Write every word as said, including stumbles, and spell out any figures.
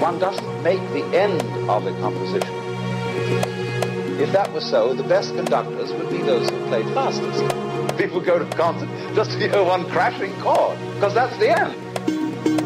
One doesn't make the end of a composition. If that were so, the best conductors would be those who played fastest. People go to concert just to hear one crashing chord, because that's the end.